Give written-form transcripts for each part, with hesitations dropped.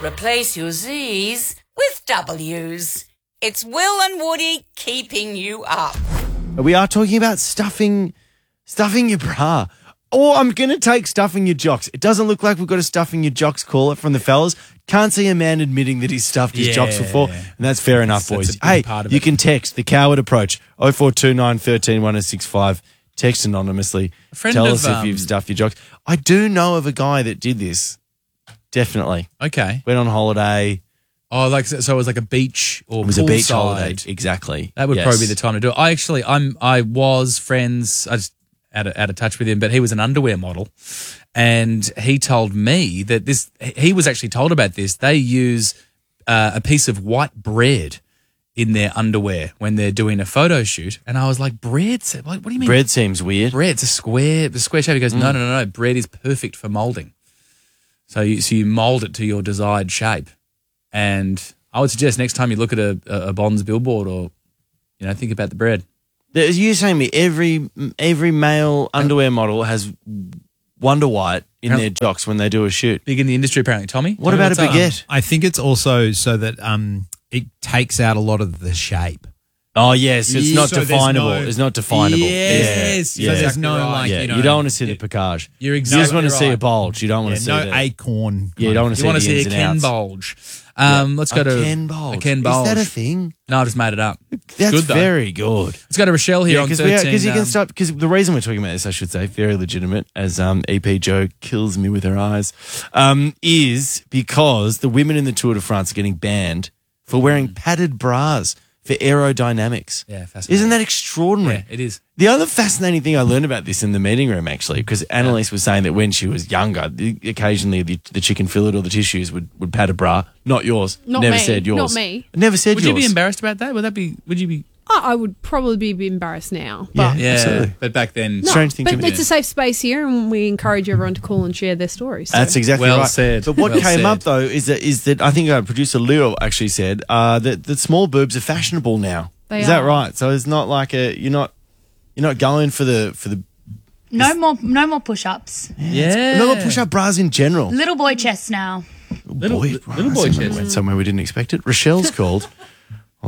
Replace your Z's with W's. It's Will and Woody keeping you up. We are talking about stuffing your bra. Or I'm going to take stuffing your jocks. It doesn't look like we've got a stuffing your jocks caller from the fellas. Can't see a man admitting that he's stuffed his jocks before. And that's fair enough, boys. Hey, you can text the Coward Approach 0429 13 1065. Text anonymously. Tell us if you've stuffed your jocks. I do know of a guy that did this. Definitely. Okay. Went on holiday. Oh, so it was like a beach or It was a beach holiday. Exactly. That would probably be the time to do it. I was friends. I just out of touch with him, but he was an underwear model, and he told me that he was actually told about this. They use a piece of white bread in their underwear when they're doing a photo shoot, and I was like, bread? What do you mean? Bread seems weird. Bread, it's a square shape. He goes, no. Bread is perfect for molding. So you mold it to your desired shape, and I would suggest next time you look at a Bonds billboard or think about the bread. You're saying to me every male underwear model has Wonder White in their jocks when they do a shoot. Big in the industry, apparently. Tommy? What about a baguette? I think it's also so that it takes out a lot of the shape. Oh, yes. It's not So definable. It's not definable. Yes. Yeah. So there's no you don't want to see the package. You're You exactly just want to see right. a bulge. You don't want to see no the acorn. Yeah, you don't want to see You want to the see ins a and Ken outs. bulge. Let's go to Ken bulge. A Ken bulge. Is that a thing? No, I just made it up. That's good, though. very good. Let's go to Rochelle here on 13. Because you can stop. Because the reason we're talking about this, I should say, very legitimate, as EP Joe kills me with her eyes, is because the women in the Tour de France are getting banned for wearing padded bras for aerodynamics. Yeah, fascinating. Isn't that extraordinary? Yeah, it is. The other fascinating thing I learned about this in the meeting room, actually, because Annalise was saying that when she was younger, occasionally the chicken fillet or the tissues would pad a bra. Not yours. Never me. said yours. Not me. Never said Would yours. you be embarrassed about that? Would you be? I would probably be embarrassed now. But Yeah. Absolutely. But back then. No, Strange thing to but me. it's a safe space here, and we encourage everyone to call and share their stories. So. That's exactly Well right. said. But what Well came said. up though is that I think our producer Leo actually said that small boobs are fashionable now. They is that are. right? So it's not like you're not going for the No more push-ups. Yeah. no push-up bras in general. Little boy chest now. Little boy Somebody chest. went somewhere we didn't expect it. Rochelle's called on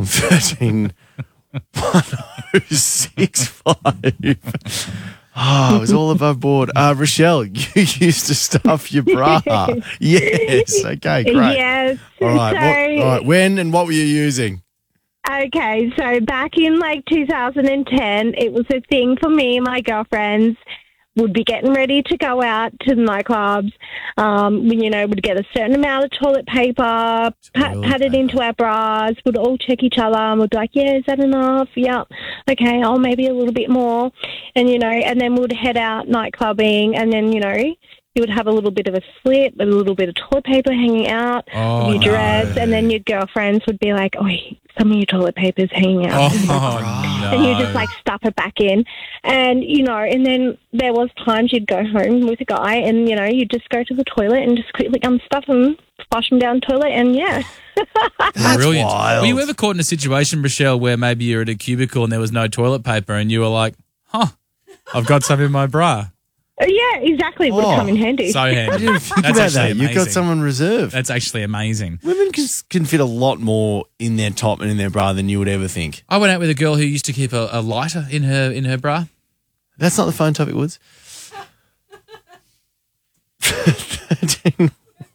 13-1065. Oh, it was all above board. Rochelle, you used to stuff your bra. Yes. Okay, great. Yes. All right. All right. When and what were you using? Okay, so back in 2010, it was a thing for me and my girlfriends. Would be getting ready to go out to the nightclubs. Would get a certain amount of toilet paper, pat it into our bras. We'd all check each other and we'd be like, yeah, is that enough? Yeah. Okay, maybe a little bit more. And, and then we'd head out night clubbing and then, you would have a little bit of a slit, a little bit of toilet paper hanging out of your dress. And then your girlfriends would be like, oh, some of your toilet paper's hanging out. And you just stuff it back in. And, and then there was times you'd go home with a guy and, you'd just go to the toilet and just quickly unstuff them, flush them down the toilet and yeah. That's Brilliant. wild. Were you ever caught in a situation, Rochelle, where maybe you're at a cubicle and there was no toilet paper and you were like, I've got some in my bra? Yeah, exactly. It would come in handy. So handy. I didn't think That's about actually that. You've got amazing. someone reserved. That's actually amazing. Women can fit a lot more in their top and in their bra than you would ever think. I went out with a girl who used to keep a lighter in her bra. That's not the phone topic, Woods. 13.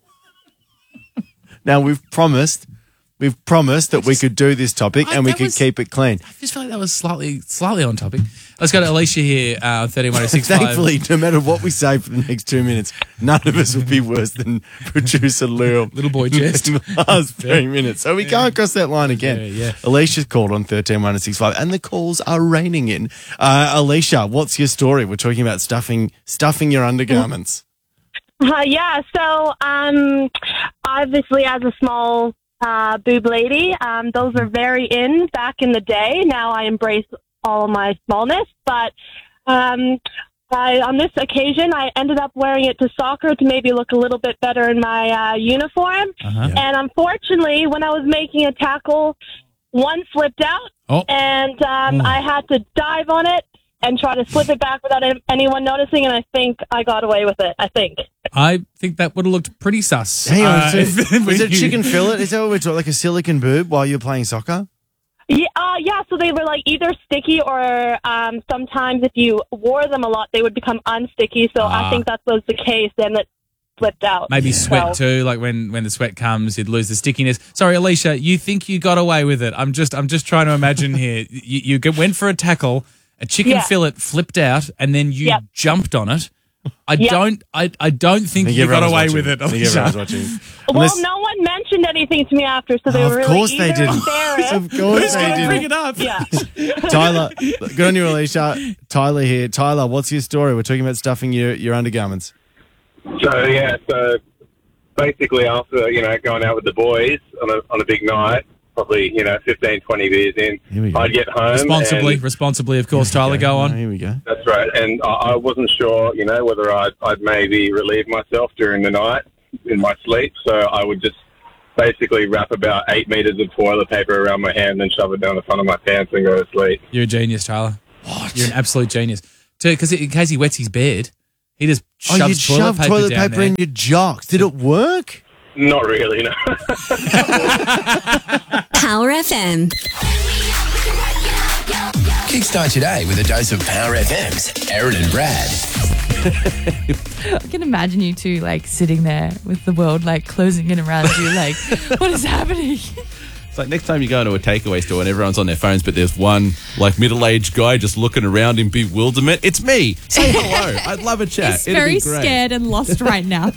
Now, we've promised that we could do this topic and we could keep it clean. I just feel like that was slightly on topic. Let's go to Alicia here, 31065. Thankfully, no matter what we say for the next 2 minutes, none of us will be worse than producer Lou. Little boy chest. In the last 3 minutes. So we can't cross that line again. Yeah. Alicia's called on 13-1065 and the calls are raining in. Alicia, what's your story? We're talking about stuffing your undergarments. So obviously as a small boob lady, those are very in back in the day. Now I embrace all of my smallness, but on this occasion, I ended up wearing it to soccer to maybe look a little bit better in my uniform. And unfortunately, when I was making a tackle, one slipped out, and I had to dive on it and try to slip it back without anyone noticing, and I think I got away with it. I think that would have looked pretty sus. Hang on, if- was it chicken fillet? Is that what we're talking, like a silicon boob while you're playing soccer? Yeah, so they were like either sticky or sometimes if you wore them a lot, they would become unsticky. So I think that was the case, and it slipped out. Maybe sweat too, like when the sweat comes, you'd lose the stickiness. Sorry, Alicia, you think you got away with it. I'm just trying to imagine here. You went for a tackle, a chicken fillet flipped out, and then you jumped on it. I don't think you got away with it, I think Alicia. everyone's watching. Well, no one mentioned anything to me after, so they were really Of course they either didn't. embarrassed. Of course they didn't. Bring it up. Yeah. Tyler, good on you, Alicia. Tyler here. Tyler, what's your story? We're talking about stuffing your undergarments. So basically after, going out with the boys on a big night, probably, 15, 20 beers in, I'd get home. Responsibly, of course, Tyler, go on. Here we go. That's right. And I wasn't sure, whether I'd maybe relieve myself during the night in my sleep. So I would just basically wrap about 8 meters of toilet paper around my hand and shove it down the front of my pants and go to sleep. You're a genius, Tyler. What? You're an absolute genius. Because in case he wets his beard, he just shoves toilet paper in your jocks. Did it work? Not really, no. Power FM. Kickstart today with a dose of Power FM's Erin and Brad. I can imagine you two sitting there with the world closing in around you, what is happening? It's like next time you go into a takeaway store and everyone's on their phones, but there's one middle-aged guy just looking around in bewilderment. It's me. Say hello. I'd love a chat. He's very scared and lost right now.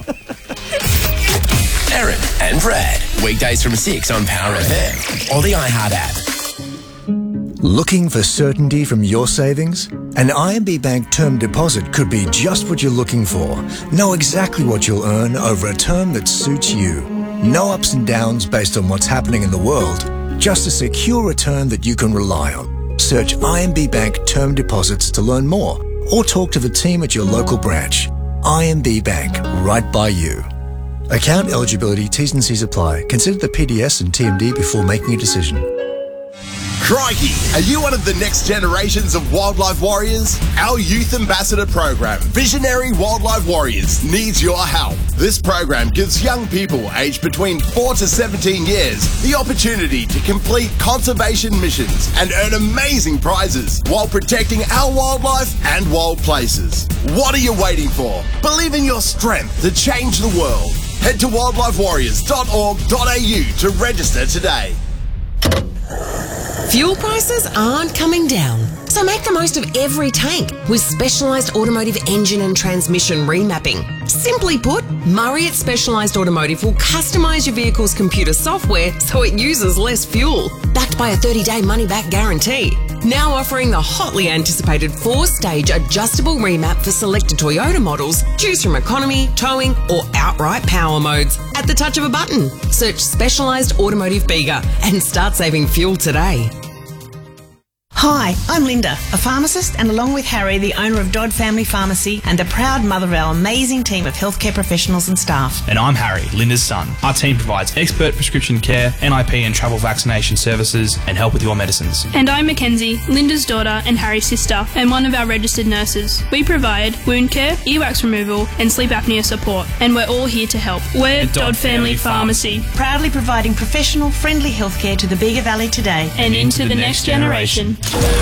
Erin and Brad. Weekdays from 6 on Power FM or the iHeart app. Looking for certainty from your savings? An IMB Bank term deposit could be just what you're looking for. Know exactly what you'll earn over a term that suits you. No ups and downs based on what's happening in the world. Just a secure return that you can rely on. Search IMB Bank term deposits to learn more or talk to the team at your local branch. IMB Bank, right by you. Account eligibility, T's and C's apply. Consider the PDS and TMD before making a decision. Crikey, are you one of the next generations of wildlife warriors? Our Youth Ambassador program, Visionary Wildlife Warriors, needs your help. This program gives young people aged between 4 to 17 years the opportunity to complete conservation missions and earn amazing prizes while protecting our wildlife and wild places. What are you waiting for? Believe in your strength to change the world. Head to wildlifewarriors.org.au to register today. Fuel prices aren't coming down, so make the most of every tank with Specialised Automotive Engine and Transmission Remapping. Simply put, Murray at Specialised Automotive will customise your vehicle's computer software so it uses less fuel, backed by a 30-day money-back guarantee. Now offering the hotly anticipated 4-stage adjustable remap for selected Toyota models. Choose from economy, towing or outright power modes at the touch of a button. Search Specialised Automotive Bega and start saving fuel today. Hi, I'm Linda, a pharmacist, and along with Harry, the owner of Dodd Family Pharmacy and the proud mother of our amazing team of healthcare professionals and staff. And I'm Harry, Linda's son. Our team provides expert prescription care, NIP and travel vaccination services, and help with your medicines. And I'm Mackenzie, Linda's daughter and Harry's sister, and one of our registered nurses. We provide wound care, earwax removal, and sleep apnea support, and we're all here to help. We're Dodd Family Pharmacy. Proudly providing professional, friendly healthcare to the Bega Valley today and into the next generation.